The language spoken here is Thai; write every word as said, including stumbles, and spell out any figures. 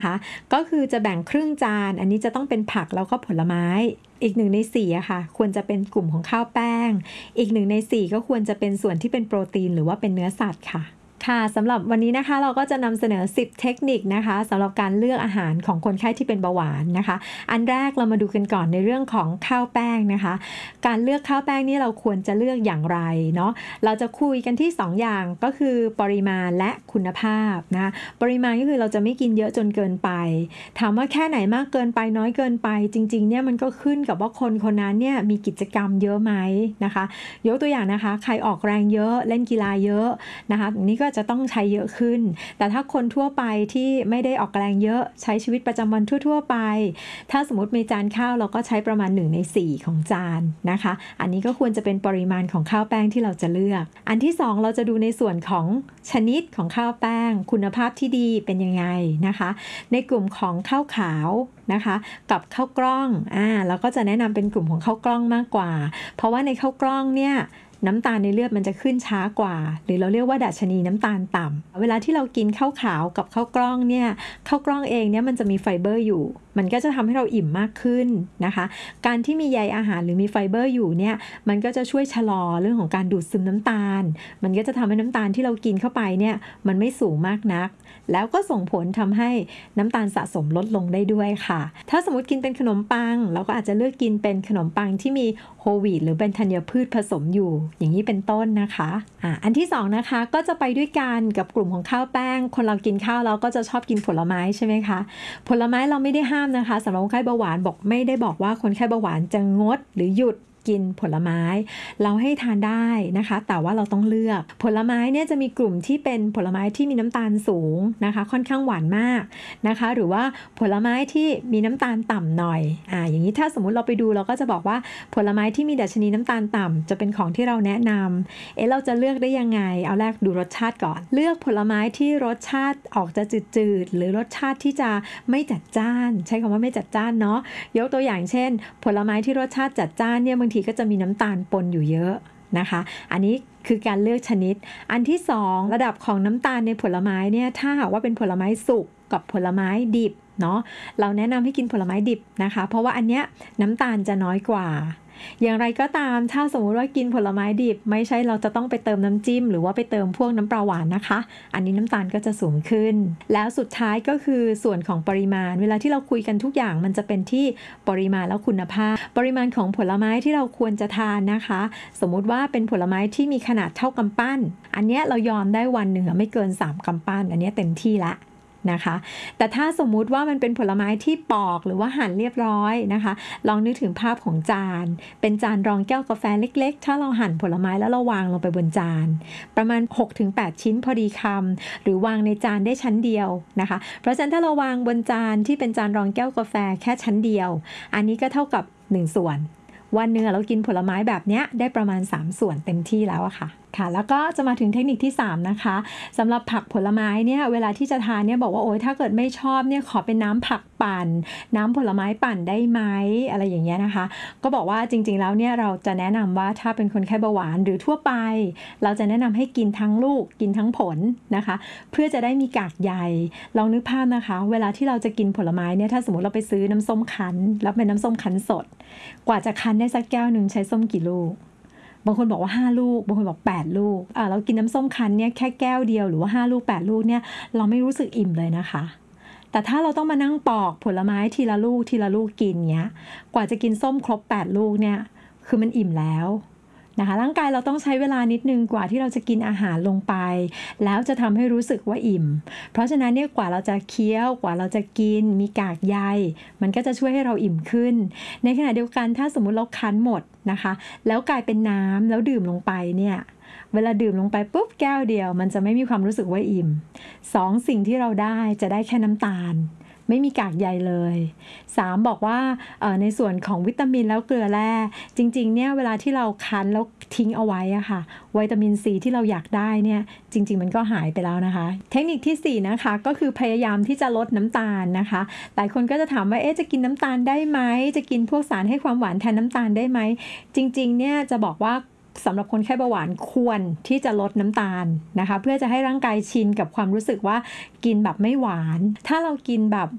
นะคะก็คือจะแบ่งครึ่งจานอันนี้จะต้องเป็นผักแล้วก็ผลไม้อีกหนึ่งในสี่อะค่ะควรจะเป็นกลุ่มของข้าวแป้งอีกหนึ่งในสี่ก็ควรจะเป็นส่วนที่เป็นโปรตีนหรือว่าเป็นเนื้อสัตว์ค่ะค่ะสำหรับวันนี้นะคะเราก็จะนำเสนอสิบเทคนิคนะคะสำหรับการเลือกอาหารของคนไข้ที่เป็นเบาหวานนะคะอันแรกเรามาดูกันก่อนในเรื่องของข้าวแป้งนะคะการเลือกข้าวแป้งนี่เราควรจะเลือกอย่างไรเนาะเราจะคุยกันที่สองอย่างก็คือปริมาณและคุณภาพนะปริมาณก็คือเราจะไม่กินเยอะจนเกินไปถามว่าแค่ไหนมากเกินไปน้อยเกินไปจริงๆเนี่ยมันก็ขึ้นกับว่าคนคนนั้นเนี่ยมีกิจกรรมเยอะไหมนะคะยกตัวอย่างนะคะใครออกแรงเยอะเล่นกีฬาเยอะนะคะนี่ก็จะต้องใช้เยอะขึ้นแต่ถ้าคนทั่วไปที่ไม่ได้ออกแรงเยอะใช้ชีวิตประจำวันทั่วๆไปถ้าสมมติมีจานข้าวเราก็ใช้ประมาณหนึ่งในสี่ของจานนะคะอันนี้ก็ควรจะเป็นปริมาณของข้าวแป้งที่เราจะเลือกอันที่สองเราจะดูในส่วนของชนิดของข้าวแป้งคุณภาพที่ดีเป็นยังไงนะคะในกลุ่มของข้าวขาวนะคะกับข้าวกล้องอ่าเราก็จะแนะนำเป็นกลุ่มของข้าวกล้องมากกว่าเพราะว่าในข้าวกล้องเนี่ยน้ำตาลในเลือดมันจะขึ้นช้ากว่าหรือเราเรียกว่าดัชนีน้ำตาลต่ำเวลาที่เรากินข้าวขาวกับข้าวกล้องเนี่ยข้าวกล้องเองเนี่ยมันจะมีไฟเบอร์อยู่มันก็จะทำให้เราอิ่มมากขึ้นนะคะการที่มีใยอาหารหรือมีไฟเบอร์อยู่เนี่ยมันก็จะช่วยชะลอเรื่องของการดูดซึมน้ำตาลมันก็จะทำให้น้ำตาลที่เรากินเข้าไปเนี่ยมันไม่สูงมากนักแล้วก็ส่งผลทำให้น้ำตาลสะสมลดลงได้ด้วยค่ะถ้าสมมติกินเป็นขนมปังเราก็อาจจะเลือกกินเป็นขนมปังที่มีโฮลวีตหรือเป็นธัญพืชผสมอยู่อย่างนี้เป็นต้นนะคะอ่าอันที่สองนะคะก็จะไปด้วยกันกับกลุ่มของข้าวแป้งคนเรากินข้าวเราก็จะชอบกินผลไม้ใช่ไหมคะผลไม้เราไม่ได้ห้ามนะคะสำหรับคนไข้เบาหวานบอกไม่ได้บอกว่าคนไข้เบาหวานจะงดหรือหยุดกินผลไม้เราให้ทานได้นะคะแต่ว่าเราต้องเลือกผลไม้เนี่ยจะมีกลุ่มที่เป็นผลไม้ที่มีน้ำตาลสูงนะคะค่อนข้างหวานมากนะคะหรือว่าผลไม้ที่มีน้ำตาลต่ำหน่อยอ่าอย่างนี้ถ้าสมมุติเราไปดูเราก็จะบอกว่าผลไม้ที่มีดัชนีน้ำตาลต่ำจะเป็นของที่เราแนะนำเอ๊ะเราจะเลือกได้ยังไงเอาแรกดูรสชาติก่อนเลือกผลไม้ที่รสชาติออกจะจืดๆหรือรสชาติที่จะไม่จัดจ้านใช้คำว่าไม่จัดจ้านเนาะยกตัวอย่างเช่นผลไม้ที่รสชาติจัดจ้านเนี่ยบางทีก็จะมีน้ำตาลปนอยู่เยอะนะคะอันนี้คือการเลือกชนิดอันที่สองระดับของน้ำตาลในผลไม้เนี่ยถ้าหากว่าเป็นผลไม้สุกกับผลไม้ดิบเนาะเราแนะนำให้กินผลไม้ดิบนะคะเพราะว่าอันเนี้ยน้ำตาลจะน้อยกว่าอย่างไรก็ตามถ้าสมมติว่ากินผลไม้ดิบไม่ใช่เราจะต้องไปเติมน้ำจิ้มหรือว่าไปเติมพวกน้ำปลาหวานนะคะอันนี้น้ำตาลก็จะสูงขึ้นแล้วสุดท้ายก็คือส่วนของปริมาณเวลาที่เราคุยกันทุกอย่างมันจะเป็นที่ปริมาณและคุณภาพปริมาณของผลไม้ที่เราควรจะทานนะคะสมมุติว่าเป็นผลไม้ที่มีขนาดเท่ากำปั้นอันนี้เรายอมได้วันหนึ่งไม่เกินสามกำปั้นอันนี้เต็มที่ละนะคะแต่ถ้าสมมุติว่ามันเป็นผลไม้ที่ปอกหรือว่าหั่นเรียบร้อยนะคะลองนึกถึงภาพของจานเป็นจานรองแก้วกาแฟเล็กๆถ้าเราหั่นผลไม้แล้วเราวางลงไปบนจานประมาณ หกถึงแปด ชิ้นพอดีคำหรือวางในจานได้ชั้นเดียวนะคะเพราะฉะนั้นถ้าเราวางบนจานที่เป็นจานรองแก้วกาแฟแค่ชั้นเดียวอันนี้ก็เท่ากับหนึ่งส่วนวันหนึ่งเรากินผลไม้แบบนี้ได้ประมาณสามส่วนเต็มที่แล้วอะค่ะค่ะแล้วก็จะมาถึงเทคนิคที่สามนะคะสำหรับผักผลไม้เนี่ยเวลาที่จะทานเนี่ยบอกว่าโอ๊ยถ้าเกิดไม่ชอบเนี่ยขอเป็นน้ำผักปั่นน้ำผลไม้ปั่นได้ไหมอะไรอย่างเงี้ยนะคะก็บอกว่าจริงๆแล้วเนี่ยเราจะแนะนำว่าถ้าเป็นคนไข้เบาหวานหรือทั่วไปเราจะแนะนำให้กินทั้งลูกกินทั้งผลนะคะเพื่อจะได้มีกากใยลองนึกภาพนะคะเวลาที่เราจะกินผลไม้เนี่ยถ้าสมมติเราไปซื้อน้ำส้มคั้นแล้วเป็นน้ำส้มคั้นสดกว่าจะคั้นได้สักแก้วนึงใช้ส้มกี่ลูกบางคนบอกว่าห้าลูกบางคนบอกแปดลูกอ่าเรากินน้ำส้มคั้นเนี่ยแค่แก้วเดียวหรือว่าห้าลูกแปดลูกเนี่ยเราไม่รู้สึกอิ่มเลยนะคะแต่ถ้าเราต้องมานั่งปอกผลไม้ทีละลูกทีละลูกกินเงี้ยกว่าจะกินส้มครบแปดลูกเนี่ยคือมันอิ่มแล้วนะคะร่างกายเราต้องใช้เวลานิดนึงกว่าที่เราจะกินอาหารลงไปแล้วจะทำให้รู้สึกว่าอิ่มเพราะฉะนั้นเนี่ยกว่าเราจะเคี้ยวกว่าเราจะกินมีกากใยมันก็จะช่วยให้เราอิ่มขึ้นในขณะเดียวกันถ้าสมมุติเราคั้นหมดนะคะแล้วกลายเป็นน้ำแล้วดื่มลงไปเนี่ยเวลาดื่มลงไปปุ๊บแก้วเดียวมันจะไม่มีความรู้สึกว่าอิ่มสองสิ่งที่เราได้จะได้แค่น้ำตาลไม่มีกากใยเลยสามบอกว่าเอ่อในส่วนของวิตามินแล้วเกลือแร่จริงๆเนี่ยเวลาที่เราคั้นแล้วทิ้งเอาไว้อะค่ะวิตามินซีที่เราอยากได้เนี่ยจริงๆมันก็หายไปแล้วนะคะเทคนิคที่สี่นะคะก็คือพยายามที่จะลดน้ำตาลนะคะหลายคนก็จะถามว่าเอ๊ะจะกินน้ำตาลได้ไหมจะกินพวกสารให้ความหวานแทนน้ำตาลได้ไหมจริงๆเนี่ยจะบอกว่าสำหรับคนไข้เบาหวานควรที่จะลดน้ำตาลนะคะเพื่อจะให้ร่างกายชินกับความรู้สึกว่ากินแบบไม่หวานถ้าเรากินแบบ